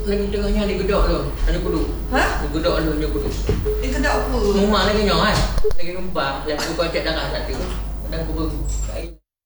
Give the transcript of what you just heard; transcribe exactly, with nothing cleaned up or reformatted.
lagi tengahnya ada gedok tu. Ada kudu. Ha? Ada gedok tu, ada kudu. Dia kedok apa? Rumah lagi nyok kan. Lagi numpang, lagi kau cek darah satu. Kadang aku ber